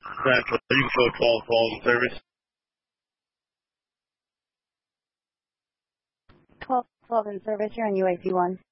Central, you can show 12 calls in service. 12 in service, you're on UAP 1.